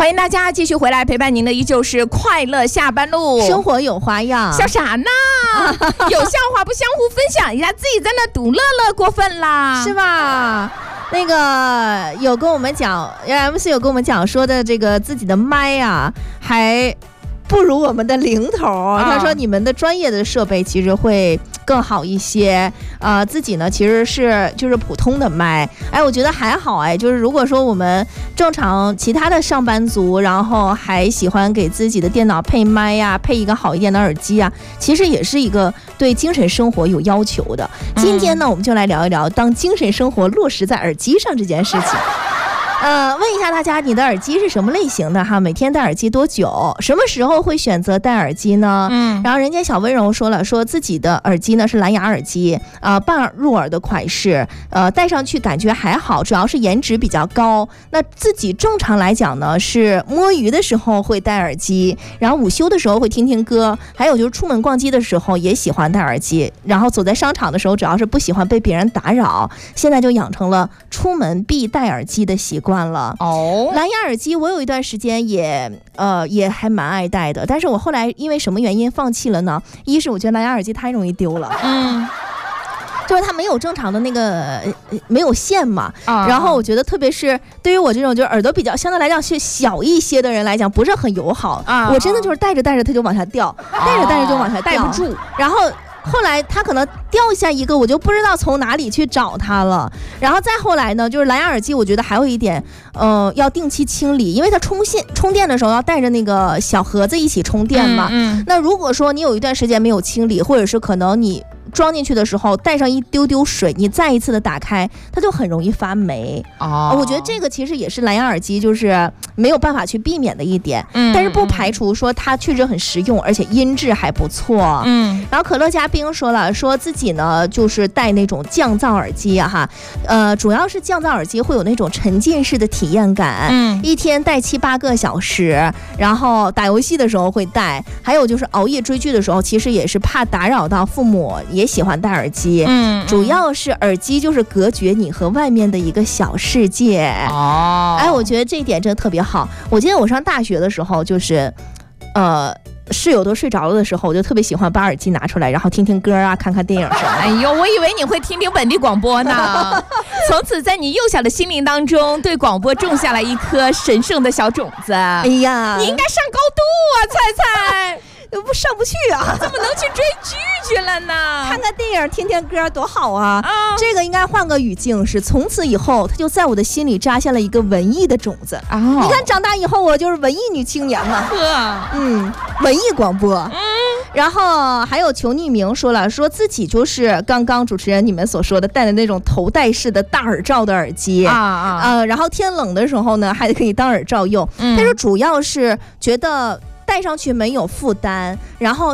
欢迎大家继续回来陪伴您的依旧是快乐下班路， 生活有花样。 笑啥呢？有笑话不相互分享一下，自己在那独乐乐过分啦， 是吧？那个有跟我们讲 ，MC 有跟我们讲说的这个自己的麦啊，还不如我们的零头。他说你们的专业的设备其实会更好一些，自己呢其实是就是普通的麦。哎，我觉得还好哎，就是如果说我们正常其他的上班族，然后还喜欢给自己的电脑配麦呀，配一个好一点的耳机啊，其实也是一个对精神生活有要求的。今天呢，我们就来聊一聊当精神生活落实在耳机上这件事情。问一下大家，你的耳机是什么类型的哈？每天戴耳机多久？什么时候会选择戴耳机呢？然后人家小温柔说了，说自己的耳机呢是蓝牙耳机，半入耳的款式，戴上去感觉还好，主要是颜值比较高。那自己正常来讲呢，是摸鱼的时候会戴耳机，然后午休的时候会听听歌，还有就是出门逛街的时候也喜欢戴耳机，然后走在商场的时候，主要是不喜欢被别人打扰，现在就养成了出门必戴耳机的习惯了。蓝牙耳机我有一段时间也还蛮爱戴的，但是我后来因为什么原因放弃了呢？一是我觉得蓝牙耳机太容易丢了，就是它没有正常的那个没有线嘛，然后我觉得特别是对于我这种就是耳朵比较相对来讲是小一些的人来讲不是很友好，我真的就是戴着戴着它就往下掉，戴着戴着就往下掉， 戴不住， 然后后来它可能掉下一个，我就不知道从哪里去找它了。然后再后来呢，就是蓝牙耳机，我觉得还有一点，要定期清理，因为它充电的时候要带着那个小盒子一起充电嘛。那如果说你有一段时间没有清理，或者是可能你装进去的时候带上一丢丢水，你再一次的打开，它就很容易发霉。我觉得这个其实也是蓝牙耳机就是没有办法去避免的一点。但是不排除说它确实很实用，而且音质还不错。然后可乐嘉宾说了，说自己呢就是戴那种降噪耳机啊哈，主要是降噪耳机会有那种沉浸式的体验感。一天戴7、8个小时，然后打游戏的时候会戴，还有就是熬夜追剧的时候，其实也是怕打扰到父母，也喜欢戴耳机。主要是耳机就是隔绝你和外面的一个小世界。哎，我觉得这一点真的特别好。我记得我上大学的时候，就是室友都睡着了的时候，我就特别喜欢把耳机拿出来，然后听听歌啊，看看电影什么的。 哎呦，我以为你会听听本地广播呢。从此在你幼小的心灵当中，对广播种下了一颗神圣的小种子。哎呀， 你应该上高度啊，菜菜。 不上不去啊， 怎么能去追剧去了呢？ 看看电影听听歌多好啊。这个应该换个语境，是从此以后它就在我的心里扎下了一个文艺的种子。你看长大以后我就是文艺女青年嘛。文艺广播。然后还有求匿名说了，说自己就是刚刚主持人你们所说的戴的那种头戴式的大耳罩的耳机然后天冷的时候呢还可以当耳罩用。但是主要是觉得戴上去没有负担，然后